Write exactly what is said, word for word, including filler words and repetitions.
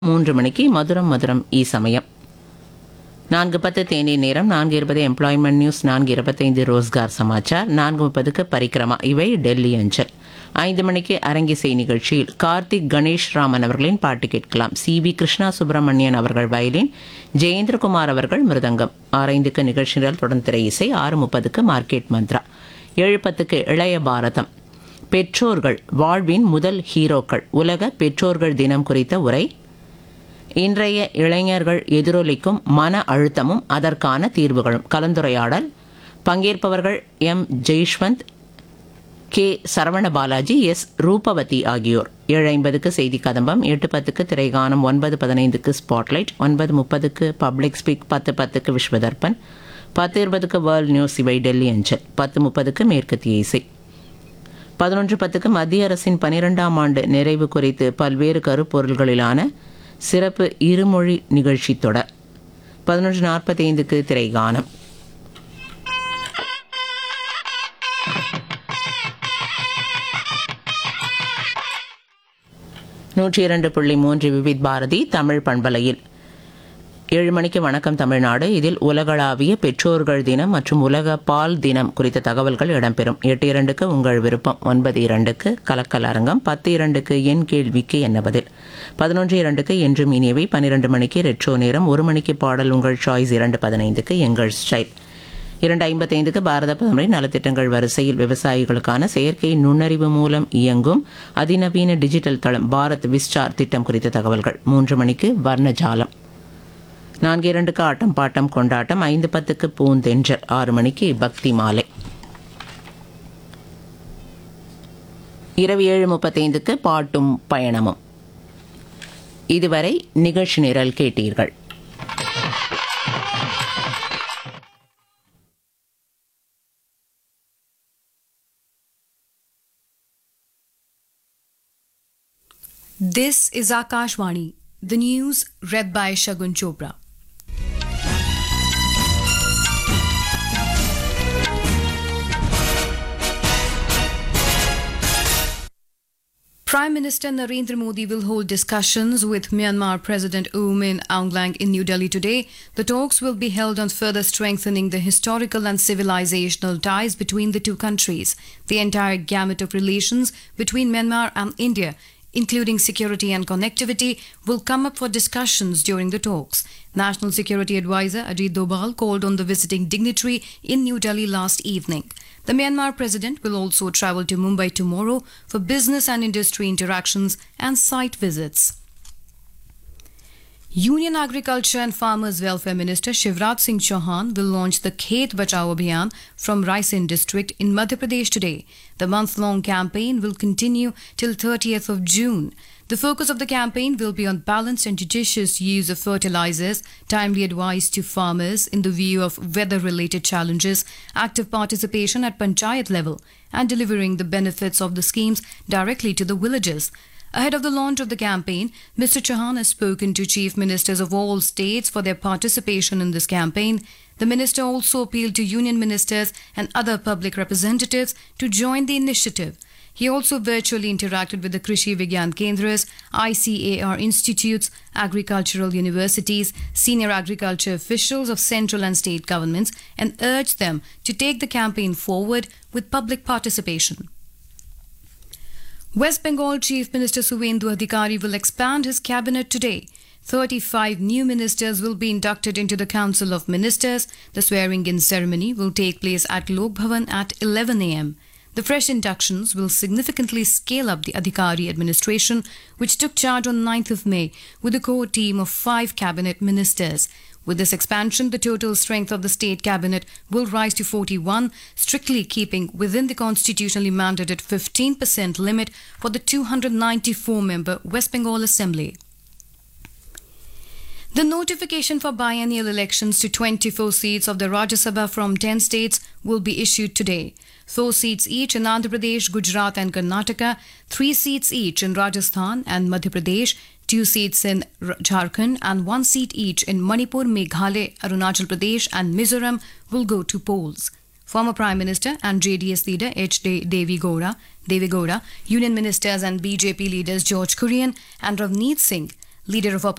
மூன்று மணிக்கு மதுரம் மதுரம் ஈ சமயம். நான்கு பத்து தேநீர் நேரம், நான்கு இருபது எம்ப்ளாய்மெண்ட் நியூஸ், நான்கு இருபத்தைந்து ரோஸ்கார் சமாச்சார், நான்கு முப்பதுக்கு பரிக்கிரமா, இவை டெல்லி அஞ்சல். ஐந்து மணிக்கு அரங்கிசை நிகழ்ச்சியில் கார்த்திக் கணேஷ் ராமன் அவர்களின் பாட்டு கேட்கலாம். சி வி கிருஷ்ணா சுப்பிரமணியன் அவர்கள் வயலின், ஜெயேந்திரகுமார் அவர்கள் மிருதங்கம். ஆரைந்துக்கு நிகழ்ச்சிகள் தொடர்ந்து திரை இசை. ஆறு முப்பதுக்கு மார்க்கெட் மந்த்ரா. ஏழு பத்துக்கு இளைய பாரதம், பெற்றோர்கள் வாழ்வின் முதல் ஹீரோக்கள், உலக பெற்றோர்கள் தினம் குறித்த உரை. இன்றைய இளைஞர்கள் எதிரொலிக்கும் மன அழுத்தமும் அதற்கான தீர்வுகளும், கலந்துரையாடல். பங்கேற்பவர்கள் M ஜெய்ஷ்வந்த், K Saravana Balaji, S Rupavati ஆகியோர். ஏழு ஐம்பதுக்கு செய்தி கதம்பம், எட்டு பத்துக்கு திரைகானம், ஒன்பது பதினைந்துக்கு ஸ்பாட்லைட், ஒன்பது முப்பதுக்கு பப்ளிக் ஸ்பீக், பத்து பத்துக்கு விஸ்வதர்பன், பத்து இருபதுக்கு வேர்ல்ட் நியூஸ், இவை டெல்லி அஞ்சல். பத்து முப்பதுக்கு மேற்கத்திய இசை. பதினொன்று பத்துக்கு மத்திய அரசின் பனிரெண்டாம் ஆண்டு நிறைவு குறித்து பல்வேறு கருப்பொருள்களிலான சிறப்பு இருமொழி நிகழ்ச்சி தொடர். பதினொன்று நாற்பத்தி ஐந்துக்கு திரைகானம். நூற்றி இரண்டு புள்ளி மூன்று விவித் பாரதி தமிழ் பண்பலையில் ஏழு மணிக்கு வணக்கம் தமிழ்நாடு. இதில் உலகளாவிய பெற்றோர்கள் தினம் மற்றும் உலக பால் தினம் குறித்த தகவல்கள் இடம்பெறும். எட்டு இரண்டுக்கு உங்கள் விருப்பம், ஒன்பது இரண்டுக்கு கலக்கல் அரங்கம், பத்து இரண்டுக்கு என் கேள்விக்கு என்ன பதில், பதினொன்று இரண்டுக்கு என்றும் இனியவை, பன்னிரண்டு மணிக்கு ரெட்ரோ நேரம், ஒரு மணிக்கு பாடல் உங்கள் சாய்ஸ், இரண்டு பதினைந்துக்கு எங்கள் ஸ்டைல், இரண்டு ஐம்பத்தைந்துக்கு பாரத பிரதமரின் நலத்திட்டங்கள் வரிசையில் விவசாயிகளுக்கான செயற்கை நுண்ணறிவு மூலம் இயங்கும் அதிநவீன டிஜிட்டல் தளம் பாரத் விஸ்டார் திட்டம் குறித்த தகவல்கள். மூன்று மணிக்கு வர்ணஜாலம், நான்கு இரண்டுக்கு ஆட்டம் பாட்டம் கொண்டாட்டம், ஐந்து பத்துக்கு பூந்தென்றல், ஆறு மணிக்கு பக்தி மாலை, இரவு ஏழு முப்பத்தைந்துக்கு பாட்டும் பயணமும். இதுவரை நிகழ்ச்சி நிரல் கேட்டீர்கள். This is Akashvani, the news read by Shagun Chopra. Prime Minister Narendra Modi will hold discussions with Myanmar President U Min Aung Hlaing in New Delhi today. The talks will be held on further strengthening the historical and civilizational ties between the two countries. The entire gamut of relations between Myanmar and India, including security and connectivity, will come up for discussions during the talks. National Security Advisor Ajit Doval called on the visiting dignitary in New Delhi last evening. The Myanmar president will also travel to Mumbai tomorrow for business and industry interactions and site visits. Union Agriculture and Farmers Welfare Minister Shivraj Singh Chauhan will launch the Khet Bachao Abhiyan from Raisen district in Madhya Pradesh today. The month-long campaign will continue till thirtieth of June. The focus of the campaign will be on balanced and judicious use of fertilizers, timely advice to farmers in the view of weather-related challenges, active participation at panchayat level, and delivering the benefits of the schemes directly to the villages. Ahead of the launch of the campaign, Mister Chauhan has spoken to chief ministers of all states for their participation in this campaign. The minister also appealed to union ministers and other public representatives to join the initiative. He also virtually interacted with the Krishi Vigyan Kendras, I C A R institutes, agricultural universities, senior agriculture officials of central and state governments, and urged them to take the campaign forward with public participation. West Bengal Chief Minister Suvendu Adhikari will expand his cabinet today. thirty-five new ministers will be inducted into the Council of Ministers. The swearing-in ceremony will take place at Lok Bhavan at eleven a m The fresh inductions will significantly scale up the Adhikari administration, which took charge on ninth of May with a core team of five cabinet ministers. With this expansion, the total strength of the state cabinet will rise to forty-one, strictly keeping within the constitutionally mandated fifteen percent limit for the two hundred ninety-four member West Bengal Assembly. The notification for biennial elections to twenty-four seats of the Rajya Sabha from ten states will be issued today. Four seats each in Andhra Pradesh, Gujarat and Karnataka, three seats each in Rajasthan and Madhya Pradesh, two seats in Jharkhand and one seat each in Manipur, Meghalaya, Arunachal Pradesh and Mizoram will go to polls. Former Prime Minister and J D S leader H D Devi Gowda, Devi Gowda, Union Ministers and B J P leaders George Kurian and Ravneet Singh, leader of opposition